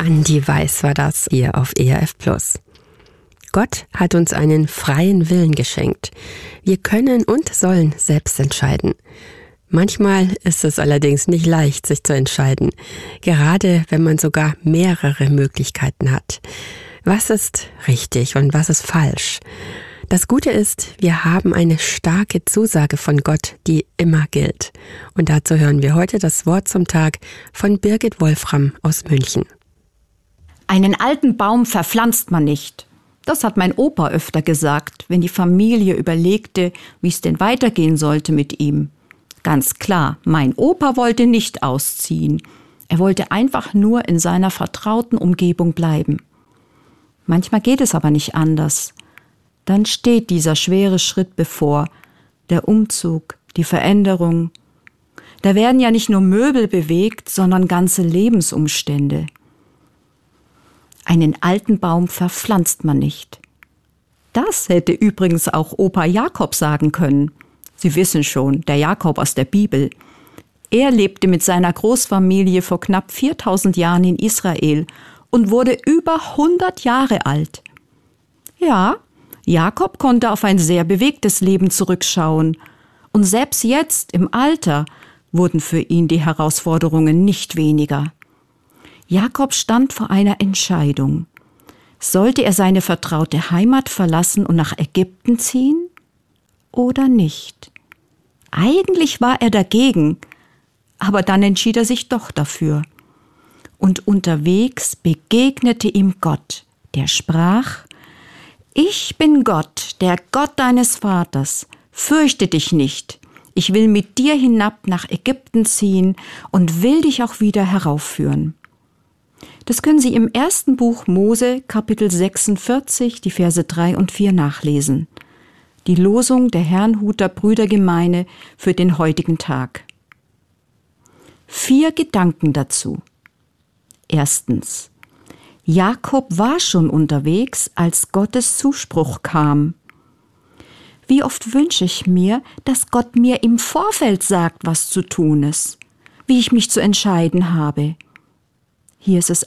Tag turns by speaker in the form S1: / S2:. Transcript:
S1: Andi Weiß war das hier auf ERF Plus. Gott hat uns einen freien Willen geschenkt. Wir können und sollen selbst entscheiden. Manchmal ist es allerdings nicht leicht, sich zu entscheiden, gerade wenn man sogar mehrere Möglichkeiten hat. Was ist richtig und was ist falsch? Das Gute ist, wir haben eine starke Zusage von Gott, die immer gilt. Und dazu hören wir heute das Wort zum Tag von Birgit Wolfram aus München.
S2: Einen alten Baum verpflanzt man nicht. Das hat mein Opa öfter gesagt, wenn die Familie überlegte, wie es denn weitergehen sollte mit ihm. Ganz klar, mein Opa wollte nicht ausziehen. Er wollte einfach nur in seiner vertrauten Umgebung bleiben. Manchmal geht es aber nicht anders. Dann steht dieser schwere Schritt bevor, der Umzug, die Veränderung. Da werden ja nicht nur Möbel bewegt, sondern ganze Lebensumstände. Einen alten Baum verpflanzt man nicht. Das hätte übrigens auch Opa Jakob sagen können. Sie wissen schon, der Jakob aus der Bibel. Er lebte mit seiner Großfamilie vor knapp 4000 Jahren in Israel und wurde über 100 Jahre alt. Ja, Jakob konnte auf ein sehr bewegtes Leben zurückschauen. Und selbst jetzt, im Alter, wurden für ihn die Herausforderungen nicht weniger. Jakob stand vor einer Entscheidung. Sollte er seine vertraute Heimat verlassen und nach Ägypten ziehen oder nicht? Eigentlich war er dagegen, aber dann entschied er sich doch dafür. Und unterwegs begegnete ihm Gott, der sprach: Ich bin Gott, der Gott deines Vaters. Fürchte dich nicht. Ich will mit dir hinab nach Ägypten ziehen und will dich auch wieder heraufführen. Das können Sie im 1. Buch Mose, Kapitel 46, die Verse 3 und 4 nachlesen. Die Losung der Herrnhuter Brüdergemeine für den heutigen Tag. 4 Gedanken dazu. Erstens: Jakob war schon unterwegs, als Gottes Zuspruch kam. Wie oft wünsche ich mir, dass Gott mir im Vorfeld sagt, was zu tun ist, wie ich mich zu entscheiden habe. Hier ist es